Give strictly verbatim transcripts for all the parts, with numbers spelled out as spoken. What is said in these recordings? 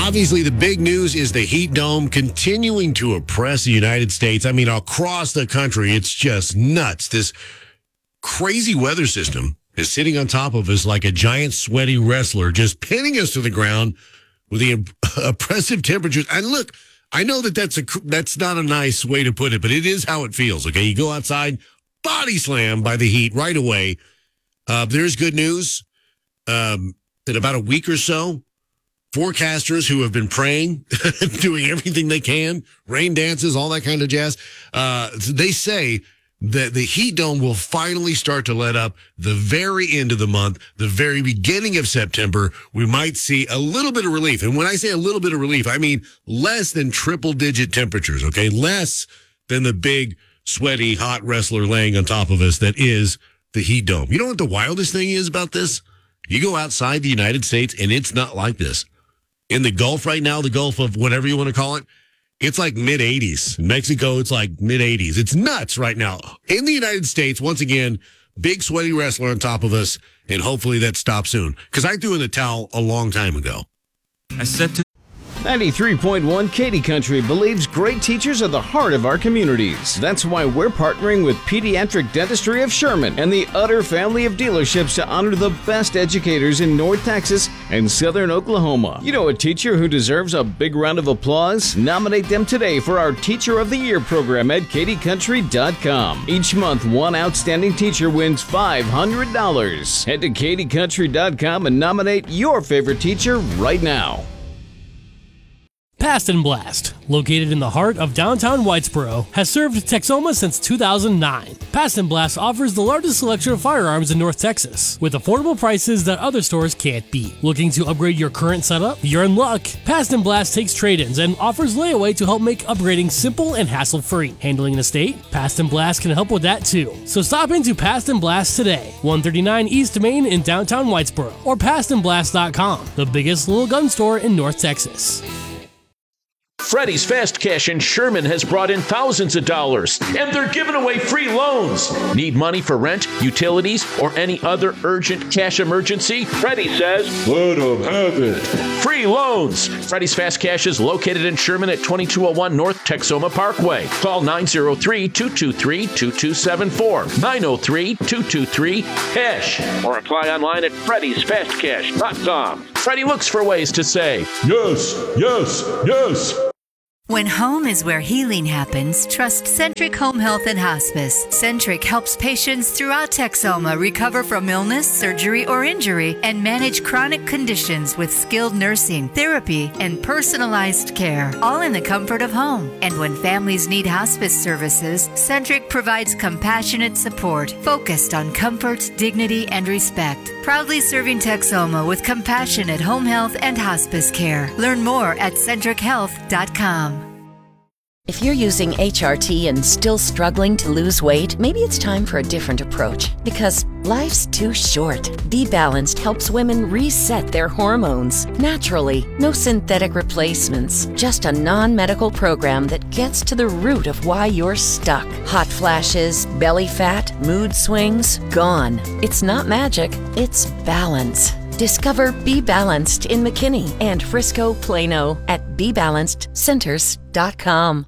Obviously, the big news is the heat dome continuing to oppress the United States. I mean, across the country, it's just nuts. This crazy weather system is sitting on top of us like a giant sweaty wrestler, just pinning us to the ground with the oppressive temperatures. And look, I know that that's a that's not a nice way to put it, but it is how it feels. Okay, you go outside, body slam by the heat right away. Uh, there's good news. Um, in about a week or so, forecasters who have been praying, doing everything they can, rain dances, all that kind of jazz, uh, they say that the heat dome will finally start to let up the very end of the month, the very beginning of September. We might see a little bit of relief. And when I say a little bit of relief, I mean less than triple digit temperatures, okay? Less than the big, sweaty, hot wrestler laying on top of us that is the heat dome. You know what the wildest thing is about this? You go outside the United States and it's not like this. In the Gulf right now, the Gulf of whatever you want to call it, it's like mid eighties. In Mexico, it's like mid eighties. It's nuts right now. In the United States, once again, big sweaty wrestler on top of us, and hopefully that stops soon. Because I threw in the towel a long time ago. I said to ninety-three point one Katy Country believes great teachers are the heart of our communities. That's why we're partnering with Pediatric Dentistry of Sherman and the Utter family of dealerships to honor the best educators in North Texas and Southern Oklahoma. You know a teacher who deserves a big round of applause? Nominate them today for our Teacher of the Year program at katy country dot com. Each month, one outstanding teacher wins five hundred dollars. Head to katy country dot com and nominate your favorite teacher right now. Past and Blast, located in the heart of downtown Whitesboro, has served Texoma since two thousand nine. Past and Blast offers the largest selection of firearms in North Texas, with affordable prices that other stores can't beat. Looking to upgrade your current setup? You're in luck. Past and Blast takes trade-ins and offers layaway to help make upgrading simple and hassle-free. Handling an estate? Past and Blast can help with that too. So stop into Past and Blast today, one thirty-nine East Main in downtown Whitesboro, or past and blast dot com, the biggest little gun store in North Texas. Freddy's Fast Cash in Sherman has brought in thousands of dollars, and they're giving away free loans. Need money for rent, utilities, or any other urgent cash emergency? Freddy says, let them have it. Free loans. Freddy's Fast Cash is located in Sherman at twenty-two oh one North Texoma Parkway. Call nine oh three, two two three, two two seven four, nine oh three, two two three, cash, or apply online at freddys fast cash dot com. Freddy looks for ways to say, yes, yes, yes. When home is where healing happens, trust Centric Home Health and Hospice. Centric helps patients throughout Texoma recover from illness, surgery, or injury and manage chronic conditions with skilled nursing, therapy, and personalized care, all in the comfort of home. And when families need hospice services, Centric provides compassionate support focused on comfort, dignity, and respect. Proudly serving Texoma with compassionate home health and hospice care. Learn more at centric health dot com. If you're using H R T and still struggling to lose weight, maybe it's time for a different approach. Because life's too short. Be Balanced helps women reset their hormones naturally. No synthetic replacements. Just a non-medical program that gets to the root of why you're stuck. Hot flashes, belly fat, mood swings, gone. It's not magic, it's balance. Discover Be Balanced in McKinney and Frisco, Plano at be balanced centers dot com.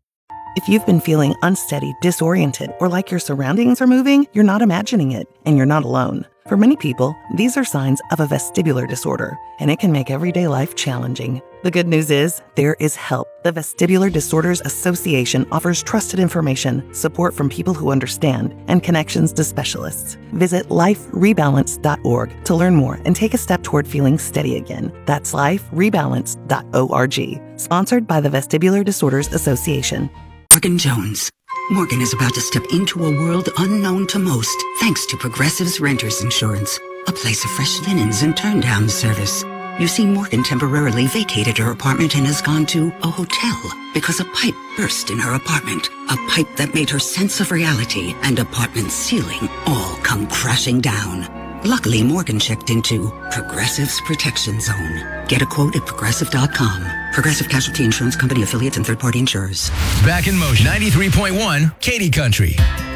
If you've been feeling unsteady, disoriented, or like your surroundings are moving, you're not imagining it, and you're not alone. For many people, these are signs of a vestibular disorder, and it can make everyday life challenging. The good news is, there is help. The Vestibular Disorders Association offers trusted information, support from people who understand, and connections to specialists. Visit life rebalance dot org to learn more and take a step toward feeling steady again. That's life rebalance dot org. Sponsored by the Vestibular Disorders Association. Morgan Jones. Morgan is about to step into a world unknown to most, thanks to Progressive's Renters Insurance, a place of fresh linens and turn-down service. You see, Morgan temporarily vacated her apartment and has gone to a hotel because a pipe burst in her apartment. A pipe that made her sense of reality and apartment ceiling all come crashing down. Luckily, Morgan checked into Progressive's Protection Zone. Get a quote at progressive dot com. Progressive Casualty Insurance Company affiliates and third-party insurers. Back in motion, ninety-three point one, Katy Country.